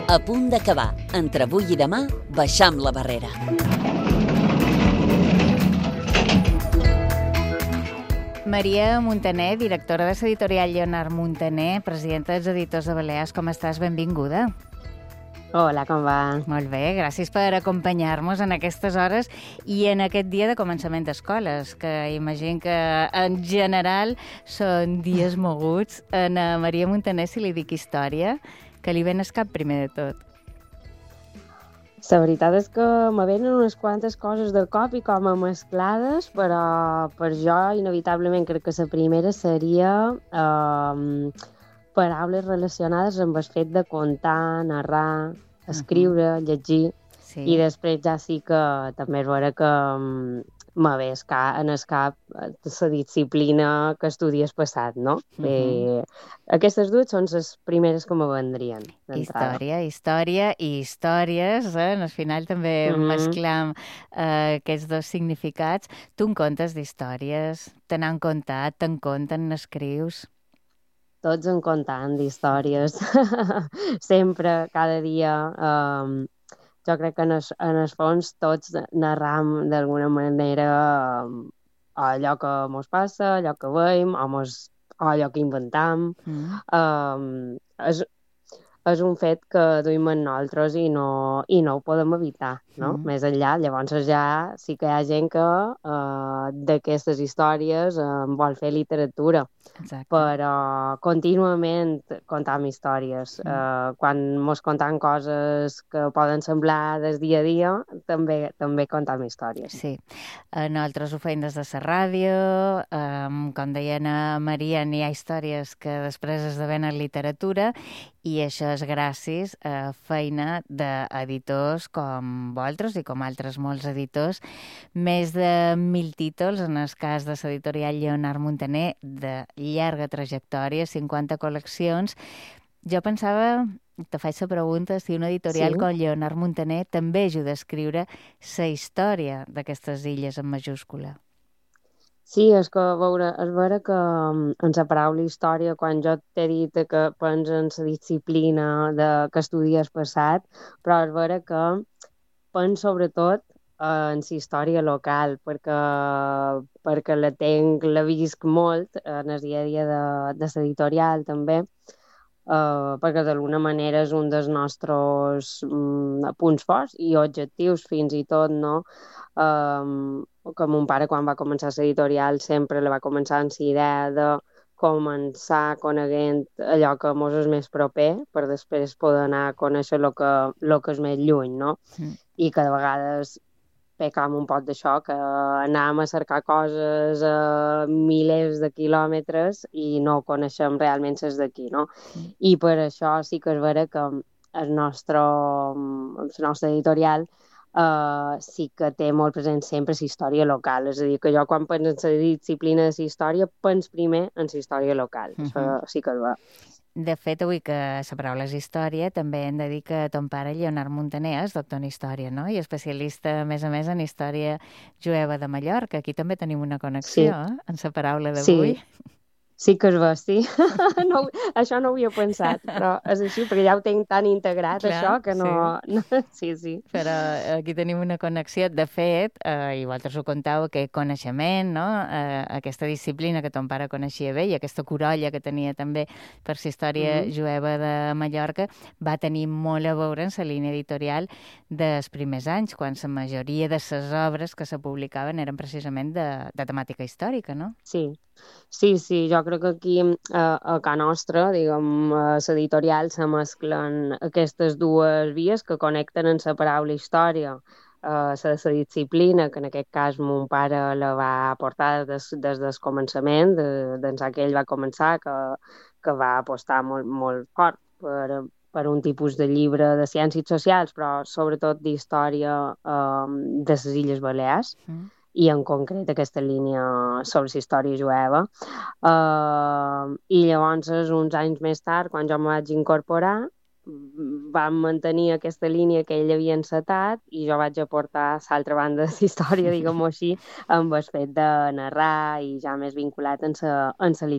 A punt d'acabar. Entre avui i demà, baixam la barrera. Maria Muntaner, directora de l'editorial Lleonard Muntaner, presidenta dels Editors de Balears, com estàs? Benvinguda. Hola, com va? Molt bé, gràcies per acompanyar-nos en aquestes hores i en aquest dia de començament d'escoles, que imagino que en general són dies moguts. A Maria Muntaner, si li dic història, que li ven el cap primer de tot. La veritat és que me venen unes quantes coses de cop i com a mesclades, però per jo, inevitablement, crec que la primera seria paraules relacionades amb el fet de contar, narrar, escriure, llegir, Sí. i després ja sí que també és vera que me ve en el cap la disciplina que estudies passat, no? Aquestes dues són les primeres que me vendrien d'entrada. Història i històries, al final també mesclam aquests dos significats. Tu en contes d'històries, te n'han contat, te'n conten, n'escrius? Tots en contant d'històries, sempre, cada dia. Jo crec que en el fons tots narram d'alguna manera allò que mos passa, allò que veiem, o allò que inventam. És un fet que duim en nosaltres i no ho podem evitar, no? Més enllà, llavors ja sí que hi ha gent que d'aquestes històries vol fer literatura. Exacte. Però contínuament contam històries. Quan mos contam coses que poden semblar del dia a dia, també contam històries. Sí. Nosaltres ho feim des de la ràdio, com deia a Maria, n'hi ha històries que després esdevenen literatura, i això és gràcies a feina d'editors com vosaltres i com altres molts editors. Més de 1.000 títols, en el cas de l'editorial Lleonard Muntaner, de llarga trajectòria, 50 col·leccions. Jo pensava, te faig la pregunta, si una editorial com Lleonard Muntaner també ajuda a escriure la història d'aquestes illes en majúscula. Sí, és vera que en la paraula història, quan jo t'he dit que penso en la disciplina que estudies passat, però és vera que penso sobretot en la història local, perquè la visc molt en el dia a dia de l'editorial també, perquè d'alguna manera és un dels nostres punts forts i objectius fins i tot, no? Que mon pare, quan va començar l'editorial, sempre la va començar amb la idea de començar coneguent allò que mos és més proper, per després poder anar a conèixer el que és més lluny, no? I que de vegades pecam un poc d'això, que anàvem a cercar coses a milers de quilòmetres i no coneixem realment les d'aquí, no? I per això sí que és vera que el nostre editorial sí que té molt present sempre la història local. És a dir, que jo quan penso en la disciplina de la història, penso primer en la història local. Això sí que és vera. De fet, avui que la paraula és història, també hem de dir que ton pare, Lleonard Muntaner, és doctor en història, no? I especialista, a més, en història jueva de Mallorca. Aquí també tenim una connexió, en la paraula d'avui. Sí que es va, sí. No, això no ho havia pensat, però és així, perquè ja ho tinc tan integrat, clar, això, que no... Sí. Però aquí tenim una connexió. De fet, i vosaltres ho contau, aquest coneixement, no? Aquesta disciplina que ton pare coneixia bé i aquesta corolla que tenia també per la història jueva de Mallorca va tenir molt a veure en la línia editorial dels primers anys, quan la majoria de les obres que se publicaven eren precisament de temàtica històrica, no? Sí, jo crec que aquí a Ca Nostra, diguem, a l'editorial se mesclen aquestes dues vies que connecten en la paraula història, la disciplina, que en aquest cas mon pare la va portar des del començament, d'ençà que ell va començar, que va apostar molt fort per un tipus de llibre de ciències socials, però sobretot d'història de les Illes Balears, i en concret aquesta línia sobre la història jueva. I llavors, uns anys més tard, quan jo me vaig incorporar, vam mantenir aquesta línia que ell havia encetat i jo vaig aportar l'altra banda de la història, diguem-ho així, amb el fet de narrar i ja més vinculat en la